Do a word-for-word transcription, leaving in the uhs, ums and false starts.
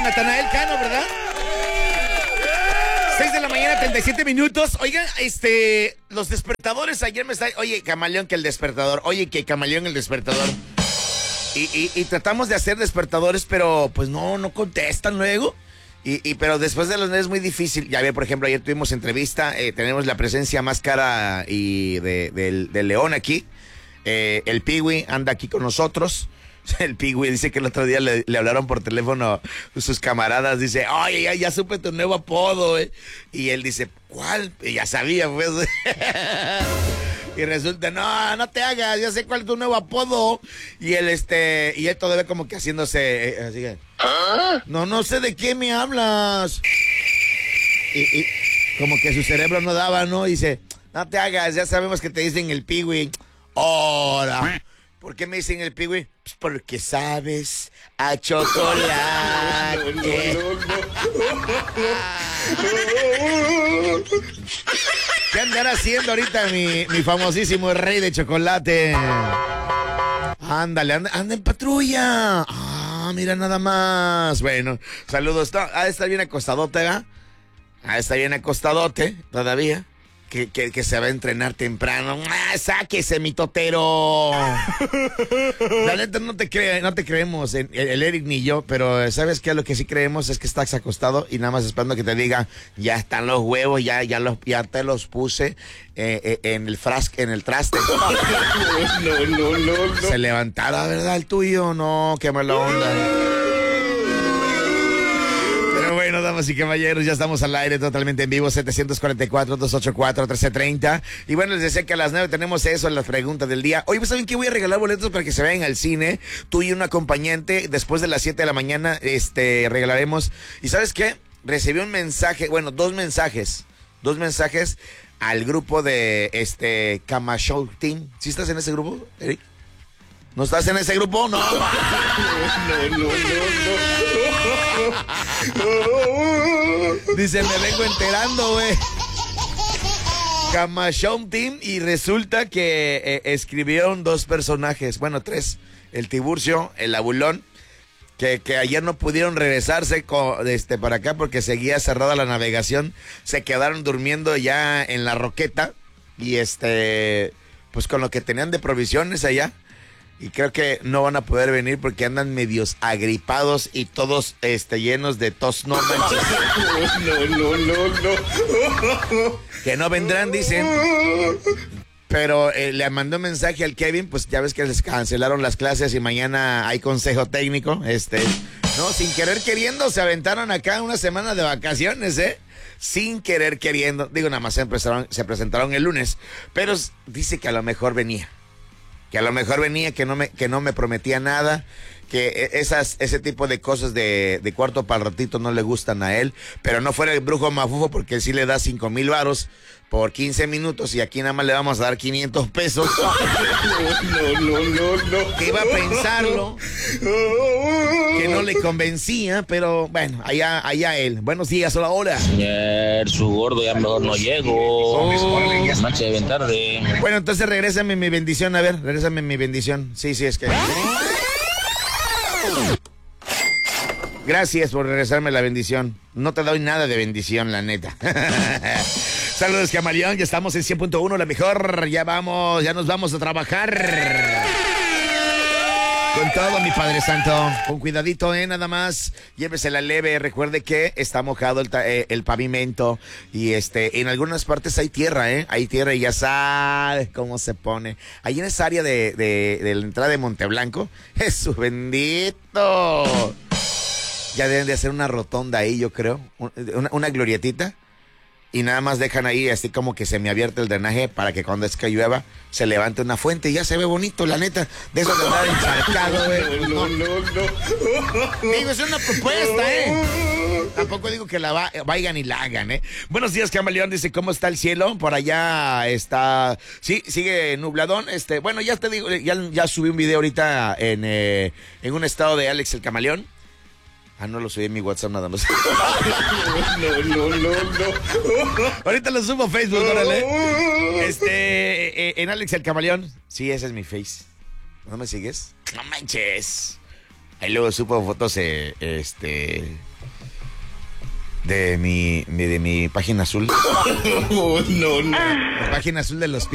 Natanael Cano, ¿verdad? seis de la mañana, treinta y siete minutos. Oigan, este, los despertadores ayer me están... Oye, Camaleón, que el despertador. Oye, que Camaleón, el despertador. Y, y, y tratamos de hacer despertadores, pero pues no, no contestan luego. Y, y pero después de los días es muy difícil. Ya ve, por ejemplo, ayer tuvimos entrevista. Eh, tenemos la presencia más cara y de, de, de León aquí. Eh, el Piwi anda aquí con nosotros. El Piwi dice que el otro día le, le hablaron por teléfono sus camaradas. Dice, oye, ya, ya supe tu nuevo apodo, eh. Y él dice, ¿cuál? Y ya sabía, pues. Y resulta, no, no te hagas, ya sé cuál es tu nuevo apodo. Y él, este, y él todavía como que haciéndose, eh, así que, ¿ah? No, no sé de qué me hablas. Y, y como que su cerebro no daba, ¿no? Y dice, no te hagas, ya sabemos que te dicen el Piwi. Hola. ¿Por qué me dicen el Piwi? Pues porque sabes a chocolate. No, no, no, no. ¿Qué andará haciendo ahorita mi, mi famosísimo rey de chocolate? Ándale, anda, anda en patrulla. Ah, mira nada más. Bueno, saludos. Ah, está bien acostadote, ¿verdad? Ah, está bien acostadote todavía. Que, que, que se va a entrenar temprano. ¡Ah, sáquese, mi totero! La neta, no te, cre no te creemos, el, el Eric ni yo, pero ¿sabes qué? Lo que sí creemos es que estás acostado y nada más esperando que te diga, ya están los huevos, ya, ya, los, ya te los puse eh, eh, en el frasco, en el traste. No, no, no, no. Se levantara, ¿verdad? El tuyo, no, qué mala onda. Bueno, damas y caballeros, ya estamos al aire totalmente en vivo, setecientos cuarenta y cuatro, doscientos ochenta y cuatro, trece treinta. Y bueno, les decía que a las nueve tenemos eso en las preguntas del día. Hoy, ¿saben qué? Voy a regalar boletos para que se vayan al cine. Tú y un acompañante, después de las siete de la mañana, este, regalaremos. ¿Y sabes qué? Recibí un mensaje, bueno, dos mensajes, dos mensajes al grupo de, este, Cama Show Team. ¿Sí estás en ese grupo, Eric? ¿No estás en ese grupo? No. No, no, no, no, no. Dice, me vengo enterando, güey. Camashon Team, y resulta que eh, escribieron dos personajes, bueno, tres. El Tiburcio, el Abulón, que, que ayer no pudieron regresarse con, este, para acá porque seguía cerrada la navegación. Se quedaron durmiendo ya en la Roqueta y este, pues con lo que tenían de provisiones allá. Y creo que no van a poder venir porque andan medios agripados y todos este, llenos de tos. No manches. No, no, no, no. Que no vendrán, dicen. Pero eh, le mandó un mensaje al Kevin, pues ya ves que les cancelaron las clases y mañana hay consejo técnico. Este, no, sin querer queriendo se aventaron acá una semana de vacaciones, ¿eh? Sin querer queriendo. Digo, nada más se presentaron, se presentaron el lunes. Pero dice que a lo mejor venía. Que a lo mejor venía, que no me, que no me prometía nada, que esas, ese tipo de cosas de, de cuarto para el ratito no le gustan a él, pero no fuera el brujo mafufo porque él sí le da cinco mil varos por quince minutos y aquí nada más le vamos a dar quinientos pesos. No, no, no, no. Que iba a pensarlo, que no le convencía, pero bueno, allá, allá él. Buenos días, hola, hola. Señor, su gordo ya mejor no llego. Oh, manche bien tarde. Bueno, entonces regrésame mi bendición, a ver, regrésame mi bendición. Sí, sí, es que... Gracias por regresarme la bendición. No te doy nada de bendición, la neta. Saludos, Camaleón, ya estamos en cien punto uno, la mejor. Ya vamos, ya nos vamos a trabajar. Con todo, mi Padre Santo. Con cuidadito, eh, nada más. Llévesela leve. Recuerde que está mojado el, eh, el pavimento. Y este, en algunas partes hay tierra, eh. Hay tierra y ya sabes cómo se pone. Ahí en esa área de, de, de la entrada de Monteblanco. Jesús bendito. Ya deben de hacer una rotonda ahí, yo creo. Una, una glorietita. Y nada más dejan ahí así como que semiabierto el drenaje para que cuando es que llueva se levante una fuente y ya se ve bonito, la neta. De eso de andar encharcado, güey. No, no, no, no. Digo, es una propuesta, ¿eh? Tampoco digo que la va, vayan y la hagan, ¿eh? Buenos días, Camaleón. Dice, ¿cómo está el cielo? Por allá está... Sí, sigue nubladón. Este, bueno, ya te digo, ya, ya subí un video ahorita en, eh, en un estado de Alex el Camaleón. Ah, no lo subí en mi WhatsApp nada más. No, no, no, no. Ahorita lo subo a Facebook, órale. Este, eh, en Alex el Camaleón. Sí, ese es mi face. ¿No me sigues? No manches. Ahí luego subo fotos, eh, este, de mi, de mi página azul. no, no. La página azul de los